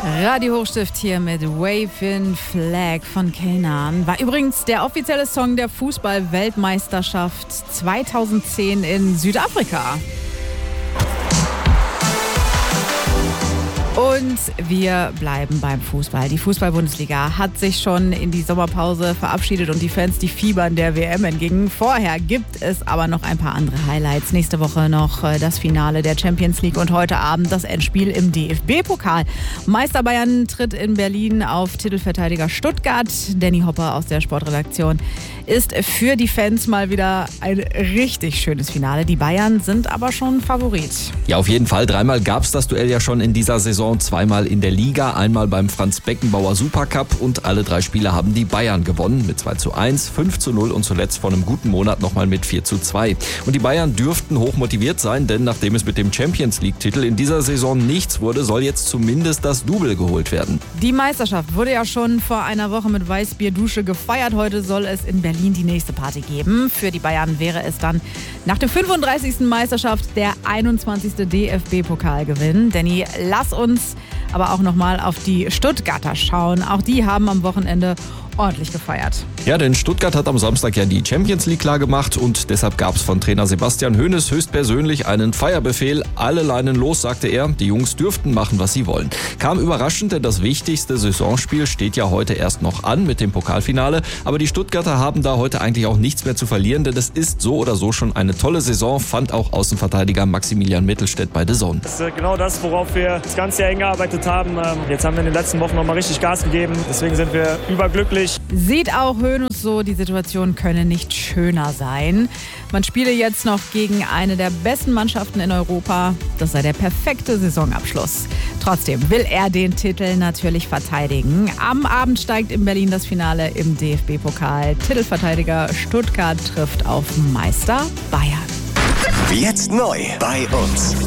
Radio Hochstift hier mit Waving Flag von Kenan. War übrigens der offizielle Song der Fußball-Weltmeisterschaft 2010 in Südafrika. Und wir bleiben beim Fußball. Die Fußball-Bundesliga hat sich schon in die Sommerpause verabschiedet und die Fans, die fiebern der WM entgegen. Vorher gibt es aber noch ein paar andere Highlights. Nächste Woche noch das Finale der Champions League und heute Abend das Endspiel im DFB-Pokal. Meister Bayern tritt in Berlin auf Titelverteidiger Stuttgart. Danny Hopper aus der Sportredaktion ist für die Fans mal wieder ein richtig schönes Finale. Die Bayern sind aber schon Favorit. Ja, auf jeden Fall. Dreimal gab es das Duell ja schon in dieser Saison. Zweimal in der Liga, einmal beim Franz-Beckenbauer Supercup und alle 3 Spiele haben die Bayern gewonnen mit 2:1, 5:0 und zuletzt vor einem guten Monat nochmal mit 4:2. Und die Bayern dürften hochmotiviert sein, denn nachdem es mit dem Champions-League-Titel in dieser Saison nichts wurde, soll jetzt zumindest das Double geholt werden. Die Meisterschaft wurde ja schon vor einer Woche mit Weißbierdusche gefeiert. Heute soll es in Berlin die nächste Party geben. Für die Bayern wäre es dann nach der 35. Meisterschaft der 21. DFB-Pokalgewinn. Danny, lass uns aber auch nochmal auf die Stuttgarter schauen. Auch die haben am Wochenende ordentlich gefeiert. Ja, denn Stuttgart hat am Samstag ja die Champions League klar gemacht und deshalb gab es von Trainer Sebastian Hoeneß höchstpersönlich einen Feierbefehl. Alle Leinen los, sagte er. Die Jungs dürften machen, was sie wollen. Kam überraschend, denn das wichtigste Saisonspiel steht ja heute erst noch an mit dem Pokalfinale. Aber die Stuttgarter haben da heute eigentlich auch nichts mehr zu verlieren, denn es ist so oder so schon eine tolle Saison, fand auch Außenverteidiger Maximilian Mittelstädt bei DAZN. Das ist genau das, worauf wir das ganze Jahr hingearbeitet haben. Jetzt haben wir in den letzten Wochen nochmal richtig Gas gegeben. Deswegen sind wir überglücklich. Sieht auch Hoeneß so, die Situation könne nicht schöner sein. Man spiele jetzt noch gegen eine der besten Mannschaften in Europa. Das sei der perfekte Saisonabschluss. Trotzdem will er den Titel natürlich verteidigen. Am Abend steigt in Berlin das Finale im DFB-Pokal. Titelverteidiger Stuttgart trifft auf Meister Bayern. Jetzt neu bei uns.